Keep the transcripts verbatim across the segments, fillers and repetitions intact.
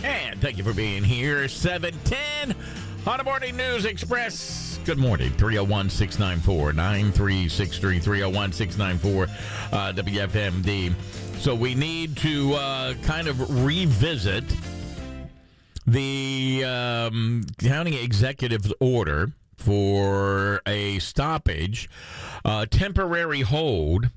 And thank you for being here. seven ten on the Morning News Express. Good morning. three oh one, six nine four, nine three six three, three oh one, six nine four, uh, W F M D. So we need to uh, kind of revisit the um, county executive's order for a stoppage, uh, temporary hold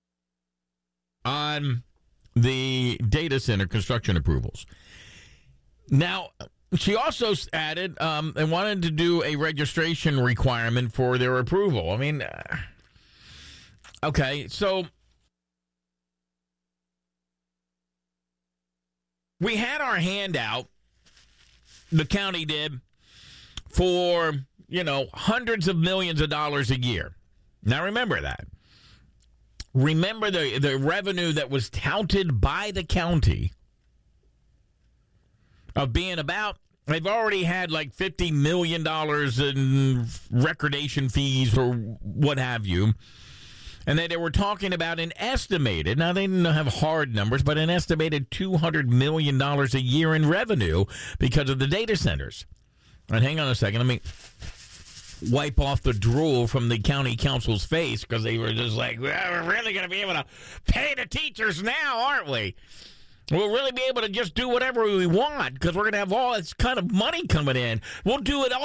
on the data center construction approvals. Now, she also added um, and wanted to do a registration requirement for their approval. I mean, uh, okay, so we had our hand out, the county did, for, you know, hundreds of millions of dollars a year. Now, remember that. Remember the, the revenue that was touted by the county of being about, they've already had like fifty million dollars in recordation fees or what have you. And then they were talking about an estimated, now they didn't have hard numbers, but an estimated two hundred million dollars a year in revenue because of the data centers. And hang on a second, let me wipe off the drool from the county council's face because they were just like, well, we're really going to be able to pay the teachers now, aren't we? We'll really be able to just do whatever we want because we're going to have all this kind of money coming in. We'll do it all.